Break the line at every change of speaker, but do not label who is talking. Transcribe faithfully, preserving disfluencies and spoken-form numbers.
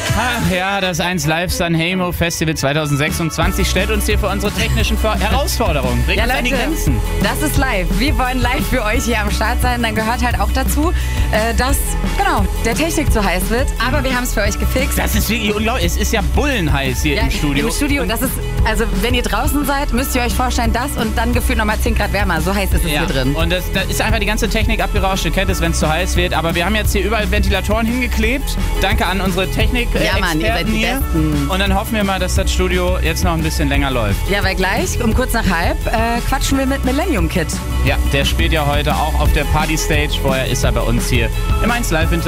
Ach ja, das eins Live Sanremo Festival zwanzig sechsundzwanzig stellt uns hier vor unsere technischen Ver- Herausforderungen. Bringt
Ja,
uns an die
Leute,
Grenzen.
das ist live. Wir wollen live für euch hier am Start sein. Dann gehört halt auch dazu, äh, dass genau der Technik zu heiß wird. Aber wir haben es für euch gefixt.
Das ist wirklich unglaublich. Es ist ja bullenheiß hier
ja,
im Studio.
Im Studio. Das ist, also wenn ihr draußen seid, müsst ihr euch vorstellen, das und dann gefühlt nochmal zehn Grad wärmer. So heiß ist es
Ja,
hier drin.
und das, da ist einfach die ganze Technik abgerauscht. Ihr kennt es, wenn es zu heiß wird. Aber wir haben jetzt hier überall Ventilatoren hingeklebt. Danke an unsere technik
Ja, Mann, ihr seid die
hier.
Besten.
Und dann hoffen wir mal, dass das Studio jetzt noch ein bisschen länger läuft.
Ja, weil gleich um kurz nach halb äh, quatschen wir mit Millennium Kid.
Ja, der spielt ja heute auch auf der Party Stage. Vorher ist er bei uns hier im eins Live Winter.